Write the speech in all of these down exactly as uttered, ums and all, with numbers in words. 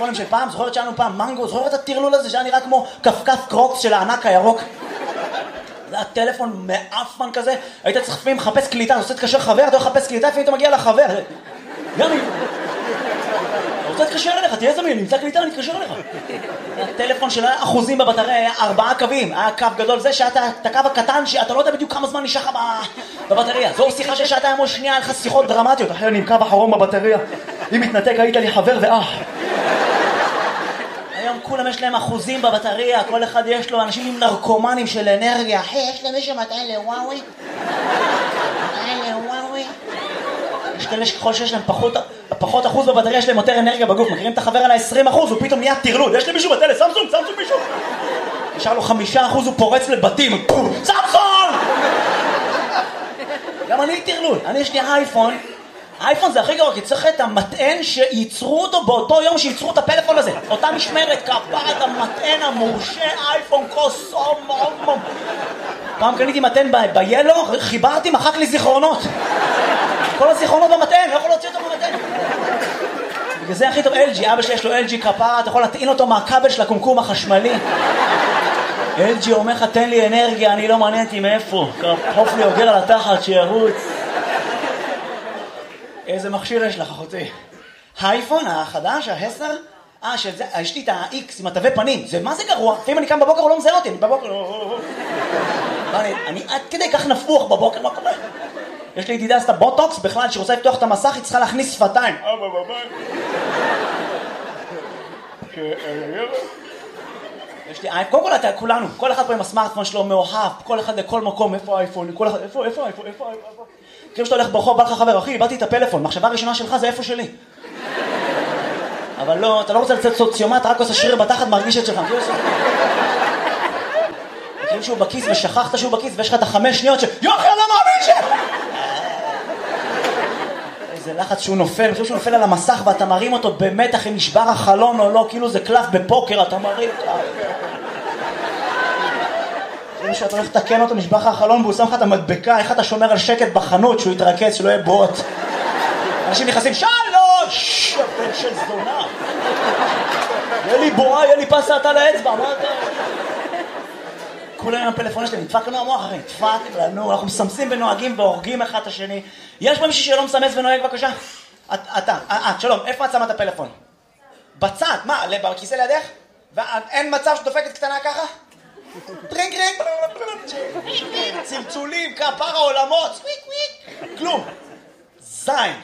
הטלפונים של פעם, זוכרת שלנו פעם מנגו, זוכרת את הטרלול הזה שהיה נראה כמו כפכף קרוקס של הענק הירוק? זה היה טלפון מאפמן כזה, היית צריך לפעמים לחפש קליטה, אתה רוצה להתקשר חבר, אתה לחפש קליטה, לפעמים אתה מגיע לחבר. גם אם... אתה רוצה להתקשר אליך, תהיה זמין, נמצא קליטה, אני אתקשר אליך. הטלפון של אחוזים בבטריה היה ארבעה קווים, היה קו גדול, זה שאתה, את הקו הקטן, שאתה לא יודע בדיוק כמה זמן נשאר לך בבטריה. זו שיחה של שעתיים או שנייה, היה לך שיחות דרמטיות, אחרי אני עם קו אחרון בבטריה. אם מתנתק, היית לי חבר ואח. היום כולם יש להם אחוזים בבטריה, כל אחד יש לו אנשים עם נרקומנים של אנרגיה. אחי, יש למישהו מטען לוואוי? מטען לוואוי? יש כאלה שככל שיש להם פחות, פחות אחוז בבטריה, יש להם יותר אנרגיה בגוף. מכירים את החבר על ה-עשרים אחוז, הוא פתאום נהיה תרלוד. יש למישהו בטלס, סמסונג, סמסונג מישהו. נשאר לו חמישה אחוז, הוא פורץ לבתים. סמסונג! גם אני תרלוד. אני יש לי אייפון. האייפון זה הכי גרוע, כי צריך את המטען שייצרו אותו באותו יום שייצרו את הפלאפון הזה. אותה משמרת, כפרת המטען המורשה, אייפון קוסום, מום. פעם קניתי מטען ביילו, חיברתי, מחק לי זיכרונות. כל הזיכרונות במטען, לא יכול להוציא אותו במטען. בגלל זה הכי טוב אל ג'י, אבא שלי יש לו אל ג'י כפרה, אתה יכול להטעין אותו מהכבל של הקומקום החשמלי. אל ג'י אומר לך, תן לי אנרגיה, אני לא מעניינתי מאיפה. קרפוף לי אוגר על התחת שירוץ. איזה מכשיר יש לך, אחותי? האייפון החדש, העשר? אה, שזה, יש לי את ה-X עם התווי פנים. זה, מה זה גרוע? לפעמים אני קם בבוקר, הוא לא מזהה אותי. אני בבוקר, אני, אני עד כדי כך נפוח בבוקר, מה קורה? יש לי ידידה, עשתה בוטוקס, בכלל, שרוצה לפתוח את המסך, היא צריכה להכניס שפתיים. אבא, בבא. יש לי אייפון, קודם כל אתה, כולנו, כל אחד פה עם הסמארטפון שלו מאוהב, כל אחד לכל מקום, איפה האייפון, כל אחד, איפה, איפה האייפון, איפה האייפון? כאילו שאתה הולך ברחוב, בא לך חבר, אחי, איבדתי את הפלאפון, מחשבה הראשונה שלך זה איפה שלי. אבל לא, אתה לא רוצה לצאת סוציומט, רק עושה שריר בתחת, מרגיש את שלך. כאילו שהוא בכיס ושכחת שהוא בכיס, ויש לך את החמש שניות ש... יוחי, אני לא מאמין ש... איזה לחץ שהוא נופל, אני חושב שהוא נופל על המסך ואתה מרים אותו במתח אם נשבר החלון או לא, כאילו זה קלף בפוקר, אתה מרים אותה. כאילו שאתה הולך לתקן אותו, נשבר לך החלון והוא שם לך את המדבקה, איך אתה שומר על שקט בחנות שהוא יתרכז, שלא יהיה בוט. אנשים נכנסים, שלוש! הבן של זונה. יהיה לי בועה, יהיה לי פסת על האצבע, מה אתה? כולם עם הפלאפון שלהם, נדפק לנו המוח אחרי, נדפק לנו, אנחנו מסמסים ונוהגים והורגים אחד את השני. יש פה מישהו שלא מסמס ונוהג, בבקשה? אתה, את, שלום, איפה את שמה את הפלאפון? בצד, מה, בכיסא לידך? ואין מצב שדופקת קטנה ככה? טרינג טרינג, צלצולים, כפר העולמות, סוויק וויק, כלום. זין.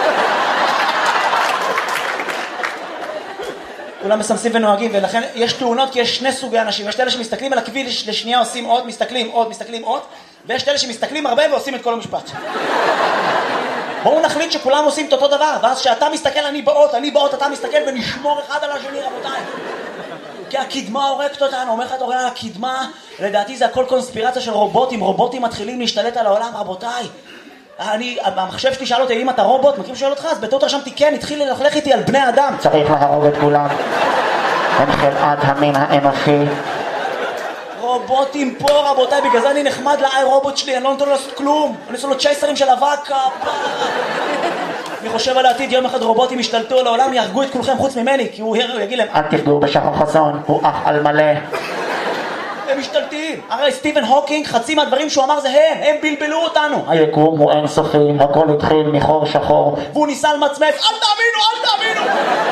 כולם מסמסים ונוהגים, ולכן יש תאונות כי יש שני סוגי אנשים. יש אלה שמסתכלים על הכביל לשנייה עושים עוד, מסתכלים עוד, מסתכלים עוד, ויש אלה שמסתכלים הרבה ועושים את כל המשפט. בואו נחליט שכולם עושים את אותו דבר, ואז שאתה מסתכל אני באות, אני באות, אתה מסתכל ונשמור אחד על השני, רבותיי. כי הקדמה הורקת אותנו, אומר לך את הוראה, הקדמה, לדעתי זה הכל קונספירציה של רובוטים, רובוטים מתחילים להשתלט על העולם, רבותיי. אני, המחשב שלי שאל אותי, אם אתה רובוט, מכיר שואל אותך, אז בטעות רשמתי כן, התחיל ללכלך איתי על בני אדם. צריך להרוג את כולם. הם חלאת המין האנושי. רובוטים פה, רבותיי, בגלל זה אני נחמד לאי רובוט שלי, אני לא נותן לו לעשות כלום. אני עושה לו צ'ייסרים של אבק, אני חושב על העתיד, יום אחד רובוטים ישתלטו על העולם, יהרגו את כולכם חוץ ממני, כי הוא יגיד להם, אל תפגעו בשחר חסון, הוא אח על מלא. הם משתלטים. הרי סטיבן הוקינג, חצי מהדברים שהוא אמר זה הם, הם בלבלו אותנו. היקום הוא אינסופי, הכל התחיל מחור שחור. והוא ניסה למצמץ, אל תאמינו, אל תאמינו.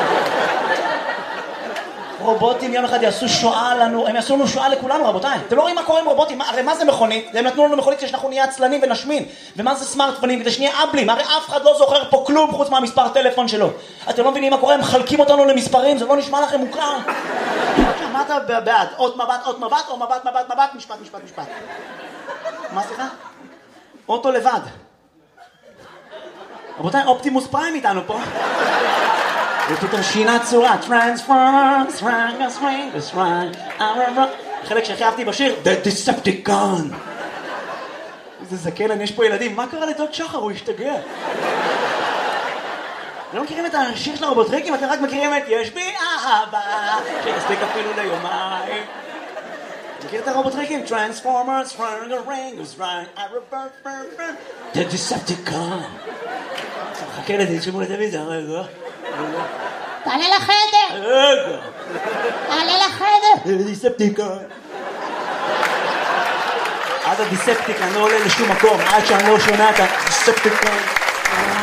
רובוטים יום אחד יעשו שואה לנו, הם יעשו לנו שואה לכולנו, רבותיי. אתם לא רואים מה קורה עם רובוטים? הרי מה זה מכונית? הם נתנו לנו מכונית כדי שאנחנו נהיה עצלנים ונשמין. ומה זה סמארטפונים? כדי שנהיה אבלים. הרי אף אחד לא זוכר פה כלום חוץ מהמספר טלפון שלו. אתם לא מבינים מה קורה? הם מחלקים אותנו למספרים, זה לא נשמע לכם מוכר. מה אתה בעד? עוד מבט, עוד מבט, או מבט, מבט, מבט, משפט, משפט, משפט. מה סליחה? אוטו לבד. רבותיי, אופטימוס פריים איתנו פה. ופתאום שינה צורה, טרנספורמס, טרנגס, טרנגס, טרנגס, חלק שהכי אהבתי בשיר, The Decepticon. איזה זקן, יש פה ילדים, מה קרה לדוד שחר? הוא השתגע. לא מכירים את השיר של הרובוטריקים, אתם רק מכירים את יש בי אהבה, שתספיק אפילו ליומיים. מכיר את הרובוטריקים? Transformers, Trangos, The Decepticon. חכה לזה, תשמעו לטלוויזיה, רגע. תעלה לחדר. רגע. תעלה לחדר. דיספטיקה. עד הדיספטיקה, אני לא עולה לשום מקום, עד שאני לא שומע את הדיספטיקה.